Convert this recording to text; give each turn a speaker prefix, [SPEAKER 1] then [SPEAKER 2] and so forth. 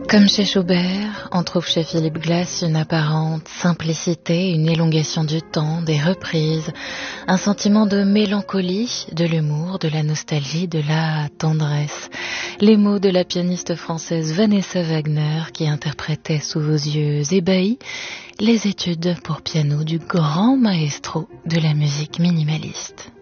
[SPEAKER 1] Comme chez Schubert, on trouve chez Philippe Glass une apparente simplicité, une élongation du temps, des reprises, un sentiment de mélancolie, de l'humour, de la nostalgie, de la tendresse. Les mots de la pianiste française Vanessa Wagner qui interprétait sous vos yeux ébahis les études pour piano du grand maestro de la musique minimaliste.